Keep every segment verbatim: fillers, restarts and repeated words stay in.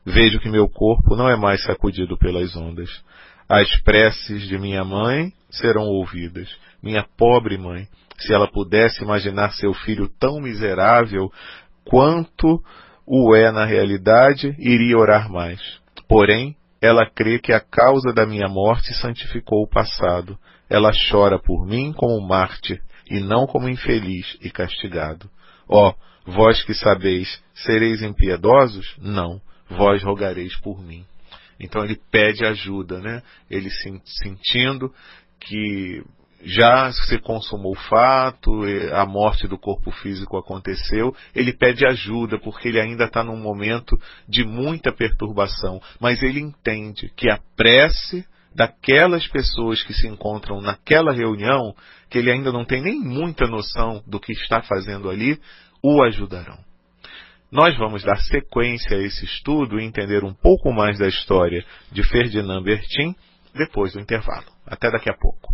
vejo que meu corpo não é mais sacudido pelas ondas. As preces de minha mãe serão ouvidas. Minha pobre mãe, se ela pudesse imaginar seu filho tão miserável quanto o é na realidade, iria orar mais. Porém, ela crê que a causa da minha morte santificou o passado. Ela chora por mim como mártir, e não como infeliz e castigado. Ó, vós que sabeis, sereis impiedosos? Não, vós rogareis por mim. Então ele pede ajuda, né? Ele sentindo que já se consumou o fato, a morte do corpo físico aconteceu, ele pede ajuda porque ele ainda está num momento de muita perturbação, mas ele entende que a prece daquelas pessoas que se encontram naquela reunião, que ele ainda não tem nem muita noção do que está fazendo ali, o ajudarão. Nós vamos dar sequência a esse estudo e entender um pouco mais da história de Ferdinand Bertin depois do intervalo. Até daqui a pouco.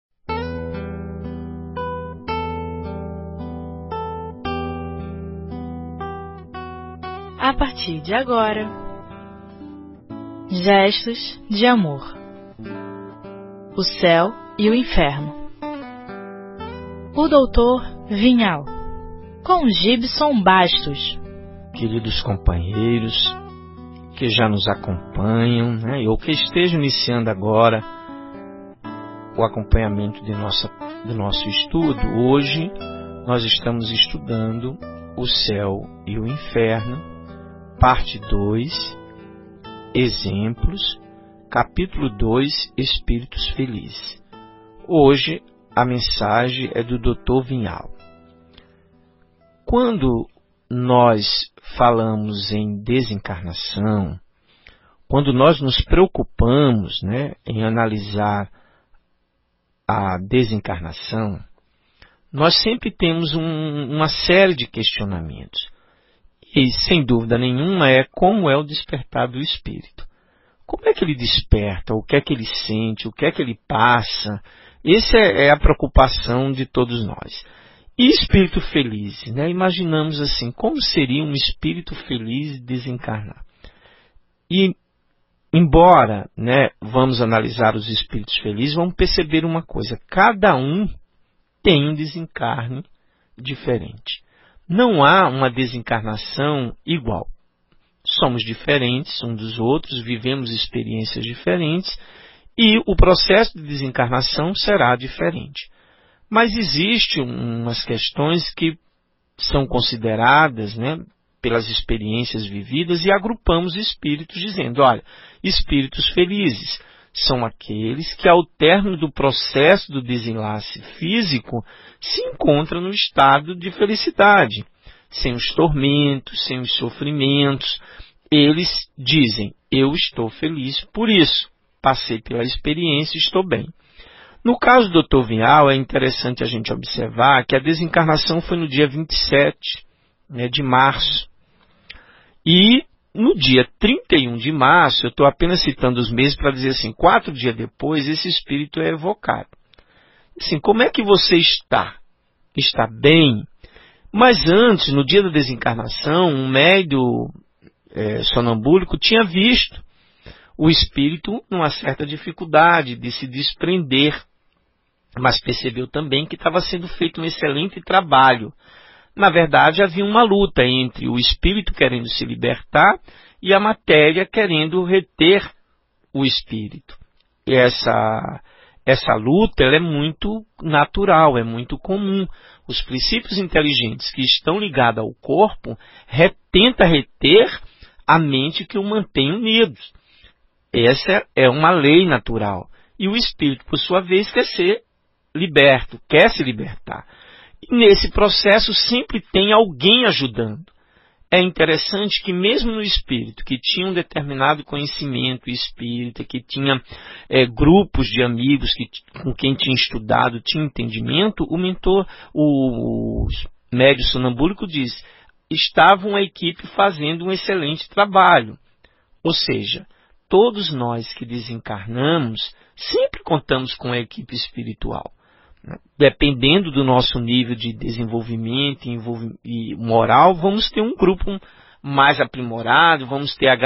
A partir de agora, Gestos de Amor. O Céu e o Inferno. O doutor Vinhal, com Gibson Bastos. Queridos companheiros que já nos acompanham, né, ou que estejam iniciando agora o acompanhamento de nossa, do nosso estudo, hoje nós estamos estudando O Céu e o Inferno, parte dois, Exemplos, capítulo dois, Espíritos Felizes. Hoje a mensagem é do doutor Vinhal. Quando nós falamos em desencarnação, quando nós nos preocupamos, né, em analisar a desencarnação, nós sempre temos um, uma série de questionamentos. E, sem dúvida nenhuma, é como é o despertar do espírito. Como é que ele desperta? O que é que ele sente? O que é que ele passa? Essa é, é a preocupação de todos nós. E espírito feliz, né? Imaginamos assim, como seria um espírito feliz desencarnar? E, embora, né, vamos analisar os espíritos felizes, vamos perceber uma coisa. Cada um tem um desencarne diferente. Não há uma desencarnação igual. Somos diferentes uns dos outros, vivemos experiências diferentes e o processo de desencarnação será diferente. Mas existem umas questões que são consideradas, né, pelas experiências vividas e agrupamos espíritos dizendo, olha, espíritos felizes são aqueles que ao término do processo do desenlace físico se encontram no estado de felicidade, sem os tormentos, sem os sofrimentos. Eles dizem, eu estou feliz por isso, passei pela experiência e estou bem. No caso do doutor Vinhal, é interessante a gente observar que a desencarnação foi no dia vinte e sete, né, de março. E no dia trinta e um de março, eu estou apenas citando os meses para dizer assim, quatro dias depois, esse espírito é evocado. Assim, como é que você está? Está bem? Mas antes, no dia da desencarnação, um médium é, sonambúlico tinha visto o espírito numa certa dificuldade de se desprender, mas percebeu também que estava sendo feito um excelente trabalho. Na verdade, havia uma luta entre o espírito querendo se libertar e a matéria querendo reter o espírito. E essa, essa luta ela é muito natural, é muito comum. Os princípios inteligentes que estão ligados ao corpo re, tentam reter a mente que o mantém unido. Essa é uma lei natural. E o espírito, por sua vez, quer ser liberto, quer se libertar. E nesse processo sempre tem alguém ajudando. É interessante que mesmo no espírito, que tinha um determinado conhecimento espírita, que tinha é, grupos de amigos que, com quem tinha estudado, tinha entendimento, o mentor, o, o médium sonambúlico diz, estava uma equipe fazendo um excelente trabalho. Ou seja, todos nós que desencarnamos, sempre contamos com a equipe espiritual. Dependendo do nosso nível de desenvolvimento e moral, vamos ter um grupo mais aprimorado, vamos ter a